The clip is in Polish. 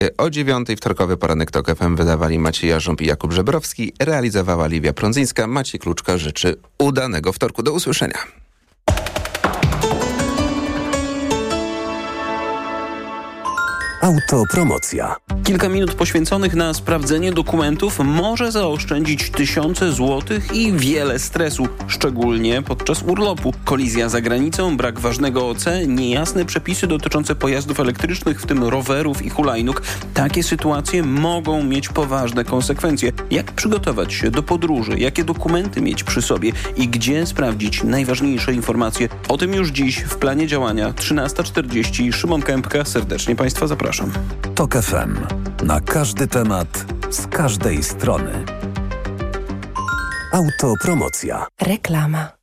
O 9:00 wtorkowy poranek TOK FM wydawali Maciej Jarząb i Jakub Żebrowski, realizowała Liwia Prądzyńska. Maciej Kluczka życzy udanego wtorku. Do usłyszenia. Autopromocja. Kilka minut poświęconych na sprawdzenie dokumentów może zaoszczędzić tysiące złotych i wiele stresu, szczególnie podczas urlopu. Kolizja za granicą, brak ważnego OC, niejasne przepisy dotyczące pojazdów elektrycznych, w tym rowerów i hulajnóg. Takie sytuacje mogą mieć poważne konsekwencje. Jak przygotować się do podróży, jakie dokumenty mieć przy sobie i gdzie sprawdzić najważniejsze informacje? O tym już dziś w planie działania 13:40. Szymon Kępka, serdecznie Państwa zapraszam. TOK FM. Na każdy temat, z każdej strony. Autopromocja. Reklama.